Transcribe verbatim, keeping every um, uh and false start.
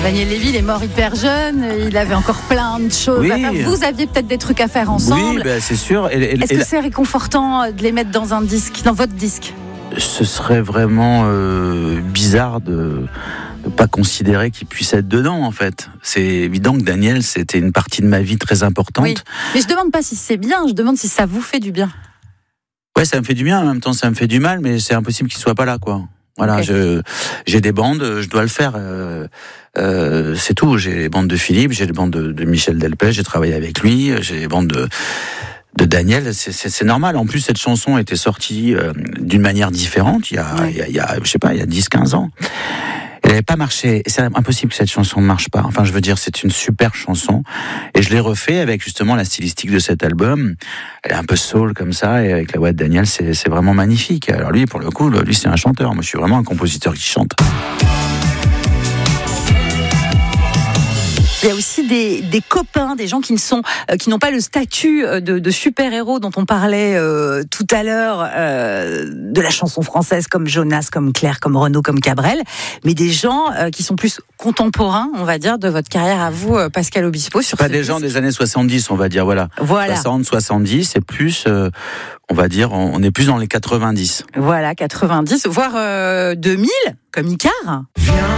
Daniel Lévy, il est mort hyper jeune, il avait encore plein de choses oui. à faire. Vous aviez peut-être des trucs à faire ensemble. Oui, ben c'est sûr. Et, et, Est-ce et que la... c'est réconfortant de les mettre dans un disque, dans votre disque ? Ce serait vraiment euh, bizarre de ne pas considérer qu'il puisse être dedans, en fait. C'est évident que Daniel, c'était une partie de ma vie très importante. Oui. Mais je demande pas si c'est bien, je demande si ça vous fait du bien. Ouais, ça me fait du bien, en même temps ça me fait du mal, mais c'est impossible qu'il soit pas là, quoi. Voilà, Okay. je, j'ai des bandes, je dois le faire. Euh, euh, c'est tout. J'ai les bandes de Philippe, j'ai les bandes de, de Michel Delpech, j'ai travaillé avec lui, j'ai les bandes de, de Daniel. C'est, c'est, c'est normal. En plus, cette chanson était sortie euh, d'une manière différente il y a, ouais. il y a, il y a, je sais pas, il y a dix quinze ans. Elle n'avait pas marché. C'est impossible que cette chanson ne marche pas. Enfin, je veux dire, c'est une super chanson. Et je l'ai refait avec justement la stylistique de cet album. Elle est un peu soul comme ça, et avec la voix de Daniel, c'est, c'est vraiment magnifique. Alors lui, pour le coup, lui, c'est un chanteur. Moi, je suis vraiment un compositeur qui chante. Il y a aussi des, des copains, des gens qui ne sont, euh, qui n'ont pas le statut de, de super-héros dont on parlait euh, tout à l'heure euh, de la chanson française, comme Jonas, comme Claire, comme Renaud, comme Cabrel, mais des gens euh, qui sont plus contemporains, on va dire, de votre carrière à vous, euh, Pascal Obispo. Sur pas ce des disque. gens des années soixante-dix, on va dire, voilà. Voilà. soixante, soixante-dix, c'est plus, euh, on va dire, on est plus dans les quatre-vingt-dix. Voilà, quatre-vingt-dix, voire euh, deux mille, comme Icare.